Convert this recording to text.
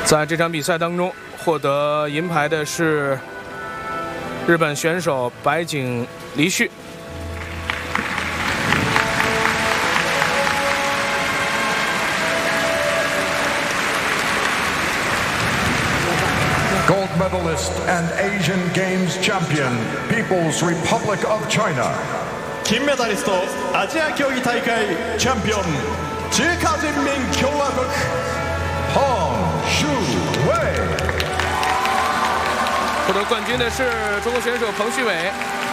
在这场比赛当中，获得银牌的是日本选手白井梨绪。 Gold medalist and Asian Games champion, People's Republic of China. 金メダリスト、アジア競技大会チャンピオン、中華人民共和国、 Hong Shu Wei. 获得冠军的是中国选手彭旭伟。